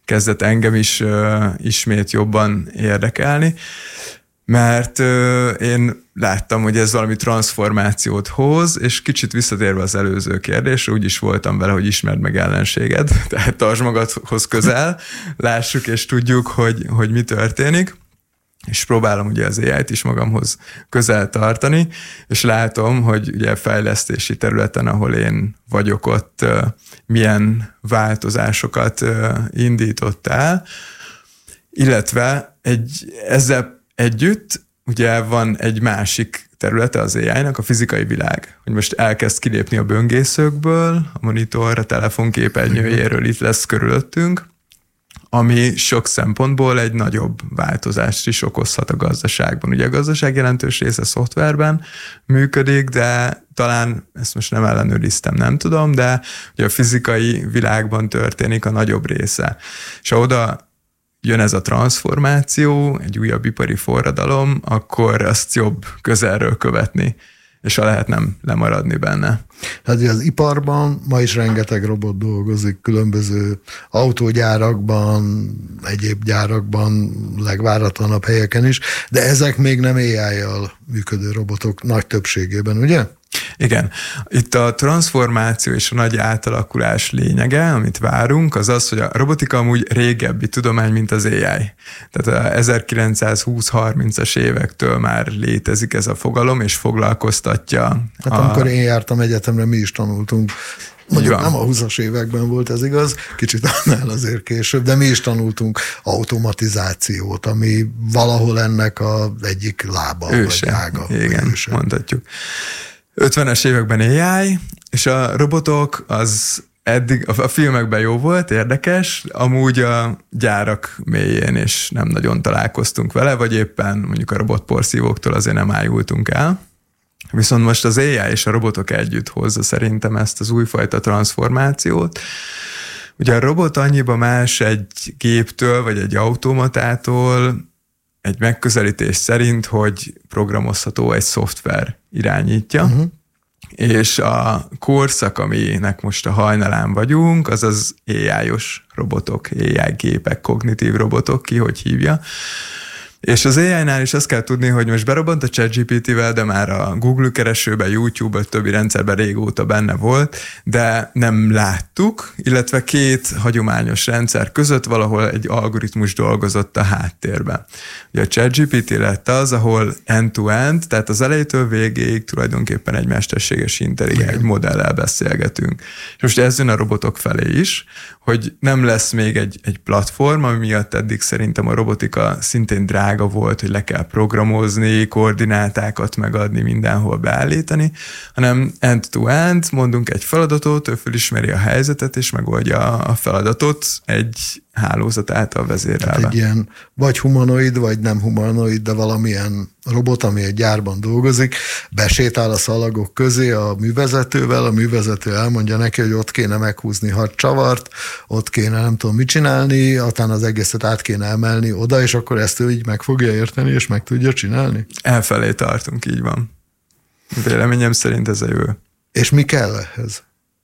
kezdett engem is ismét jobban érdekelni, mert én láttam, hogy ez valami transformációt hoz, és kicsit visszatérve az előző kérdésre, úgy is voltam vele, hogy ismerd meg ellenséged, tehát tartsd magadhoz közel, lássuk és tudjuk, hogy mi történik, és próbálom ugye az AI-t is magamhoz közel tartani, és látom, hogy ugye fejlesztési területen, ahol én vagyok, ott milyen változásokat indított el, illetve ezzel együtt ugye van egy másik területe az AI-nak, a fizikai világ, hogy most elkezd kilépni a böngészőkből, a monitor, a telefon képernyőjéről itt lesz körülöttünk, ami sok szempontból egy nagyobb változást is okozhat a gazdaságban. Ugye a gazdaság jelentős része szoftverben működik, de talán ezt most nem ellenőriztem, nem tudom, de ugye a fizikai világban történik a nagyobb része. És ha oda jön ez a transformáció, egy újabb ipari forradalom, akkor azt jobb közelről követni, és ha lehet nem lemaradni benne. Hát az iparban ma is rengeteg robot dolgozik, különböző autógyárakban, egyéb gyárakban, legváratlanabb helyeken is, de ezek még nem AI-jal működő robotok nagy többségében, ugye? Igen. Itt a transformáció és a nagy átalakulás lényege, amit várunk, az az, hogy a robotika amúgy régebbi tudomány, mint az AI. Tehát a 1920-30-as évektől már létezik ez a fogalom, és foglalkoztatja. Hát amikor én jártam egyetemre, mi is tanultunk. Mondjuk nem a 20-as években volt ez igaz, kicsit annál azért később, de mi is tanultunk automatizációt, ami valahol ennek az egyik lába, őse, vagy ága. Igen, őse. Mondhatjuk. 50-es években AI, és a robotok az eddig a filmekben jó volt, érdekes, amúgy a gyárak mélyén és nem nagyon találkoztunk vele, vagy éppen mondjuk a robotporszívóktól azért nem ájultunk el. Viszont most az AI és a robotok együtt hozza szerintem ezt az újfajta transformációt. Ugye a robot annyiba más egy géptől, vagy egy automatától, egy megközelítés szerint, hogy programozható, egy szoftver irányítja, és a korszak, aminek most a hajnalán vagyunk, az az AI-os robotok, AI gépek, kognitív robotok, ki hogy hívja. És az AI-nál is azt kell tudni, hogy most berobbant a ChatGPT-vel, de már a Google keresőben, YouTube, a többi rendszerben régóta benne volt, de nem láttuk, illetve két hagyományos rendszer között valahol egy algoritmus dolgozott a háttérben. Ugye a ChatGPT lett az, ahol end-to-end, tehát az elejétől végéig tulajdonképpen egy mesterséges intelligens, egy modellel beszélgetünk. És most ez jön a robotok felé is, hogy nem lesz még egy platform, ami miatt eddig szerintem a robotika szintén drága volt, hogy le kell programozni, koordinátákat megadni, mindenhol beállítani, hanem end-to-end, mondunk egy feladatot, ő felismeri a helyzetet, és megoldja a feladatot egy hálózat által vezérelve. Hát egy ilyen vagy humanoid, vagy nem humanoid, de valamilyen robot, ami egy gyárban dolgozik, besétál a szalagok közé a művezetővel, a művezető elmondja neki, hogy ott kéne meghúzni 6 csavart, ott kéne nem tudom mit csinálni, aztán az egészet át kéne emelni oda, és akkor ezt ő így meg fogja érteni, és meg tudja csinálni? Elfelé tartunk, így van. Véleményem szerint ez a jövő. És mi kell ehhez?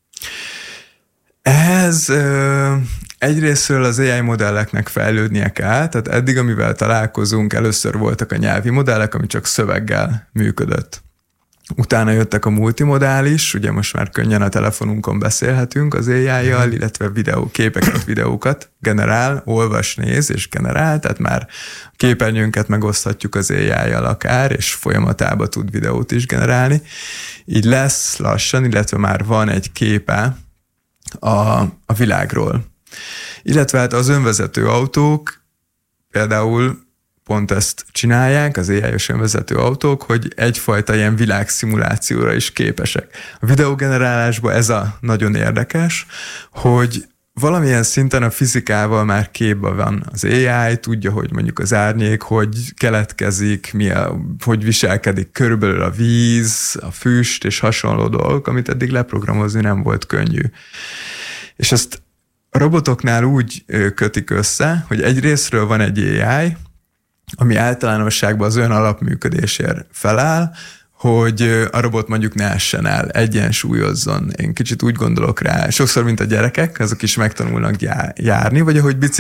Ehhez egyrésztről az AI modelleknek fejlődnie kell, tehát eddig, amivel találkozunk, először voltak a nyelvi modellek, ami csak szöveggel működött. Utána jöttek a multimodális, ugye most már könnyen a telefonunkon beszélhetünk az AI-jal, illetve képeket, videókat generál, olvas, néz és generál, tehát már képernyőnket megoszthatjuk az AI-jal akár, és folyamatában tud videót is generálni. Így lesz lassan, illetve már van egy képe a világról. Illetve hát az önvezető autók például pont ezt csinálják, az AI-os önvezető autók, hogy egyfajta ilyen világszimulációra is képesek. A videógenerálásban ez a nagyon érdekes, hogy valamilyen szinten a fizikával már képben van az AI, tudja, hogy mondjuk az árnyék, hogy keletkezik, hogy viselkedik körülbelül a víz, a füst és hasonló dolgok, amit eddig leprogramozni nem volt könnyű. És ezt a robotoknál úgy kötik össze, hogy egyrésztről van egy AI, ami általánosságban az olyan alapműködésért feláll, hogy a robot mondjuk ne essen el, egyensúlyozzon. Én kicsit úgy gondolok rá, sokszor, mint a gyerekek, azok is megtanulnak járni, vagy ahogy